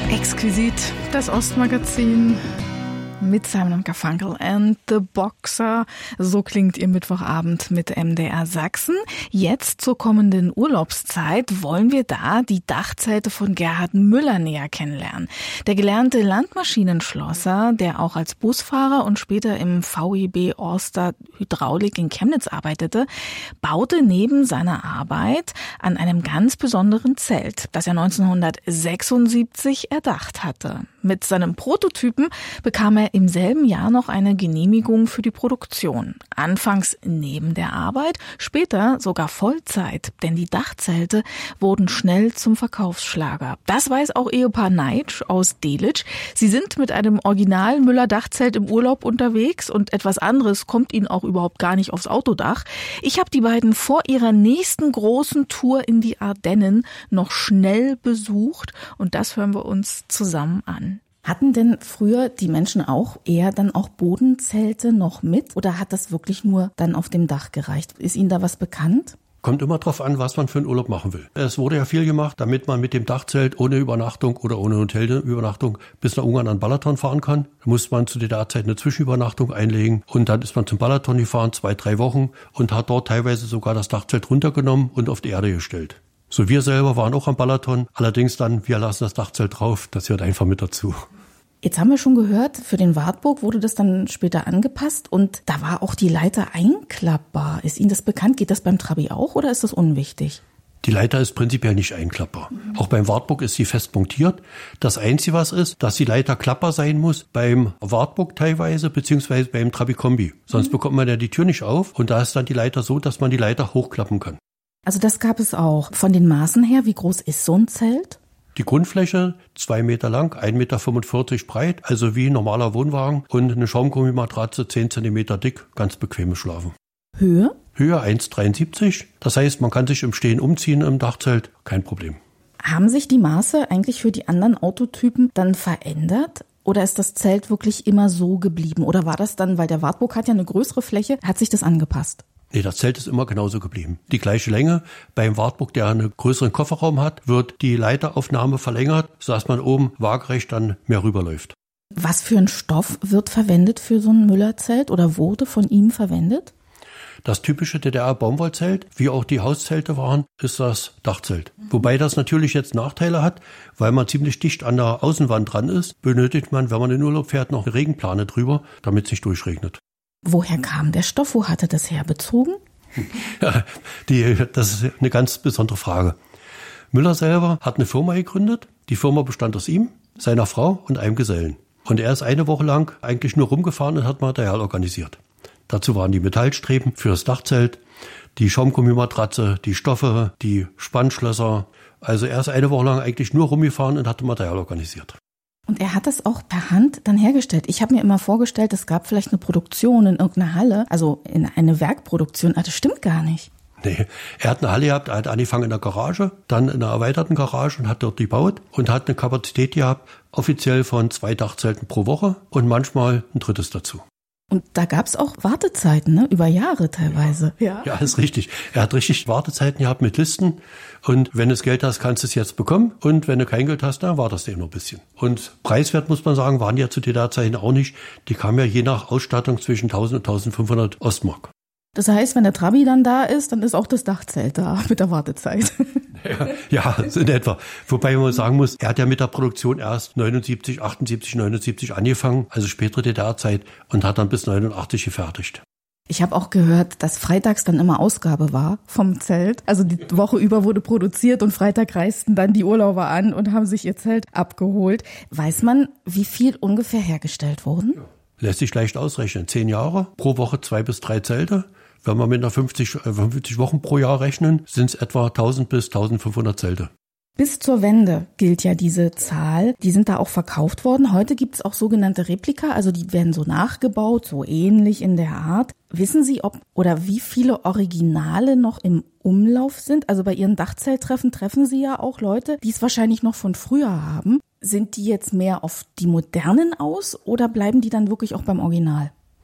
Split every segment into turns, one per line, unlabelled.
Exquisit, das Ostmagazin mit Simon & Garfunkel and the Boxer. So klingt Ihr Mittwochabend mit MDR Sachsen. Jetzt zur kommenden Urlaubszeit wollen wir da die Dachzelte von Gerhard Müller näher kennenlernen. Der gelernte Landmaschinenschlosser, der auch als Busfahrer und später im VEB Orster Hydraulik in Chemnitz arbeitete, baute neben seiner Arbeit an einem ganz besonderen Zelt, das er 1976 erdacht hatte. Mit seinem Prototypen bekam er im selben Jahr noch eine Genehmigung für die Produktion. Anfangs neben der Arbeit, später sogar Vollzeit, denn die Dachzelte wurden schnell zum Verkaufsschlager. Das weiß auch Ehepaar Neitsch aus Delitzsch. Sie sind mit einem Original Müller-Dachzelt im Urlaub unterwegs und etwas anderes kommt ihnen auch überhaupt gar nicht aufs Autodach. Ich habe die beiden vor ihrer nächsten großen Tour in die Ardennen noch schnell besucht und das hören wir uns zusammen an. Hatten denn früher die Menschen auch eher dann auch Bodenzelte noch mit oder hat das wirklich nur dann auf dem Dach gereicht? Ist Ihnen da was bekannt?
Kommt immer drauf an, was man für einen Urlaub machen will. Es wurde ja viel gemacht, damit man mit dem Dachzelt ohne Übernachtung oder ohne Hotelübernachtung bis nach Ungarn an Balaton fahren kann. Da musste man zu der Zeit eine Zwischenübernachtung einlegen und dann ist man zum Balaton gefahren, 2-3 Wochen und hat dort teilweise sogar das Dachzelt runtergenommen und auf die Erde gestellt. So, wir selber waren auch am Balaton, allerdings dann, wir lassen das Dachzelt drauf, das gehört einfach mit dazu.
Jetzt haben wir schon gehört, für den Wartburg wurde das dann später angepasst und da war auch die Leiter einklappbar. Ist Ihnen das bekannt? Geht das beim Trabi auch oder ist das unwichtig?
Die Leiter ist prinzipiell nicht einklappbar. Auch beim Wartburg ist sie fest montiert. Das Einzige, was ist, dass die Leiter klappbar sein muss, beim Wartburg teilweise, beziehungsweise beim Trabi-Kombi. Sonst bekommt man ja die Tür nicht auf und da ist dann die Leiter so, dass man die Leiter hochklappen kann.
Also das gab es auch. Von den Maßen her, wie groß ist so ein Zelt?
Die Grundfläche 2 Meter lang, 1,45 Meter breit, also wie ein normaler Wohnwagen und eine Schaumgummimatratze 10 Zentimeter dick, ganz bequemes Schlafen.
Höhe?
Höhe 1,73. Das heißt, man kann sich im Stehen umziehen im Dachzelt, kein Problem.
Haben sich die Maße eigentlich für die anderen Autotypen dann verändert? Oder ist das Zelt wirklich immer so geblieben? Oder war das dann, weil der Wartburg hat ja eine größere Fläche, hat sich das angepasst?
Nee, das Zelt ist immer genauso geblieben. Die gleiche Länge. Beim Wartburg, der einen größeren Kofferraum hat, wird die Leiteraufnahme verlängert, sodass man oben waagerecht dann mehr rüberläuft.
Was für ein Stoff wird verwendet für so ein Müller-Zelt oder wurde von ihm verwendet?
Das typische DDR-Baumwollzelt, wie auch die Hauszelte waren, ist das Dachzelt. Wobei das natürlich jetzt Nachteile hat, weil man ziemlich dicht an der Außenwand dran ist, benötigt man, wenn man in Urlaub fährt, noch eine Regenplane drüber, damit es nicht durchregnet.
Woher kam der Stoff? Wo hatte das herbezogen?
Ja, das ist eine ganz besondere Frage. Müller selber hat eine Firma gegründet. Die Firma bestand aus ihm, seiner Frau und einem Gesellen. Und er ist eine Woche lang eigentlich nur rumgefahren und hat Material organisiert. Dazu waren die Metallstreben für das Dachzelt, die Schaumgummimatratze, die Stoffe, die Spannschlösser. Also er ist eine Woche lang eigentlich nur rumgefahren und hatte Material organisiert.
Und er hat das auch per Hand dann hergestellt. Ich habe mir immer vorgestellt, es gab vielleicht eine Produktion in irgendeiner Halle, also in eine Werkproduktion. Das stimmt gar nicht.
Nee, er hat eine Halle gehabt, er hat angefangen in der Garage, dann in einer erweiterten Garage und hat dort gebaut und hat eine Kapazität gehabt, offiziell von 2 Dachzelten pro Woche und manchmal ein drittes dazu.
Und da gab es auch Wartezeiten, ne? Über Jahre teilweise.
Ja, ist richtig. Er hat richtig Wartezeiten gehabt mit Listen. Und wenn du das Geld hast, kannst du es jetzt bekommen. Und wenn du kein Geld hast, dann wartest du eben noch ein bisschen. Und preiswert, muss man sagen, waren ja zu DDR-Zeiten auch nicht. Die kamen ja je nach Ausstattung zwischen 1.000 und 1.500 Ostmark.
Das heißt, wenn der Trabi dann da ist, dann ist auch das Dachzelt da mit der Wartezeit.
Ja, in etwa. Wobei man sagen muss, er hat ja mit der Produktion erst 79 angefangen, also spätere DDR-Zeit, und hat dann bis 89 gefertigt.
Ich habe auch gehört, dass freitags dann immer Ausgabe war vom Zelt. Also die Woche über wurde produziert und Freitag reisten dann die Urlauber an und haben sich ihr Zelt abgeholt. Weiß man, wie viel ungefähr hergestellt wurden?
Ja. Lässt sich leicht ausrechnen. 10 Jahre, pro Woche 2 bis 3 Zelte. Wenn wir mit einer 50 Wochen pro Jahr rechnen, sind es etwa 1000 bis 1500 Zelte.
Bis zur Wende gilt ja diese Zahl. Die sind da auch verkauft worden. Heute gibt es auch sogenannte Replika, also die werden so nachgebaut, so ähnlich in der Art. Wissen Sie, ob oder wie viele Originale noch im Umlauf sind? Also bei Ihren Dachzelttreffen treffen Sie ja auch Leute, die es wahrscheinlich noch von früher haben. Sind die jetzt mehr auf die modernen aus oder bleiben die dann wirklich auch beim Original?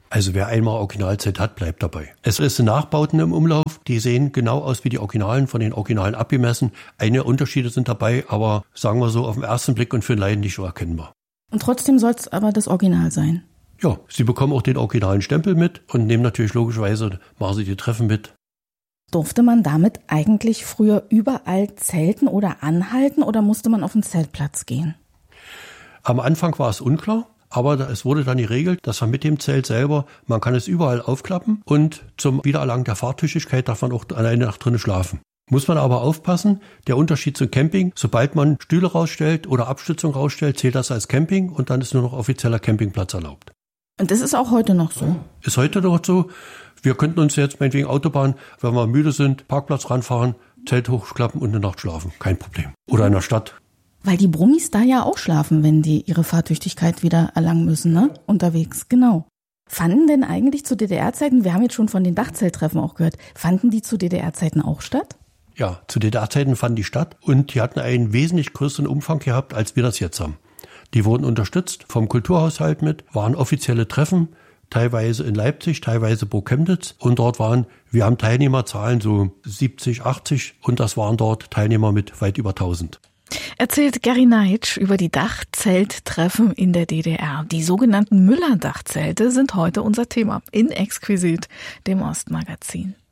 Also wer einmal Originalzelt hat, bleibt dabei. Es sind Nachbauten im Umlauf, die sehen genau aus wie die Originalen, von den Originalen abgemessen. Einige Unterschiede sind dabei, aber sagen wir so auf den ersten Blick und für den Laien nicht so erkennbar.
Und trotzdem soll es aber das Original sein?
Ja, Sie bekommen auch den originalen Stempel mit und nehmen natürlich logischerweise, machen Sie die Treffen mit.
Durfte man damit eigentlich früher überall zelten oder anhalten oder musste man auf den Zeltplatz gehen?
Am Anfang war es unklar. Aber es wurde dann geregelt, dass man mit dem Zelt selber, man kann es überall aufklappen und zum Wiedererlangen der Fahrtüchtigkeit darf man auch eine Nacht drinnen schlafen. Muss man aber aufpassen, der Unterschied zum Camping, sobald man Stühle rausstellt oder Abstützung rausstellt, zählt das als Camping und dann ist nur noch offizieller Campingplatz erlaubt.
Und das ist auch heute noch so?
Ist heute noch so. Wir könnten uns jetzt meinetwegen Autobahn, wenn wir müde sind, Parkplatz ranfahren, Zelt hochklappen und eine Nacht schlafen. Kein Problem. Oder in der Stadt.
Weil die Brummis da ja auch schlafen, wenn die ihre Fahrtüchtigkeit wieder erlangen müssen, ne? Unterwegs, genau. Fanden denn eigentlich zu DDR-Zeiten, wir haben jetzt schon von den Dachzelttreffen auch gehört, fanden die zu DDR-Zeiten auch statt?
Ja, zu DDR-Zeiten fanden die statt und die hatten einen wesentlich größeren Umfang gehabt, als wir das jetzt haben. Die wurden unterstützt vom Kulturhaushalt mit, waren offizielle Treffen, teilweise in Leipzig, teilweise Burg Chemnitz und dort wir haben Teilnehmerzahlen so 70, 80 und das waren dort Teilnehmer mit weit über 1000.
Erzählt Gary Neitsch über die Dachzelttreffen in der DDR. Die sogenannten Müller-Dachzelte sind heute unser Thema in Exquisit, dem Ostmagazin.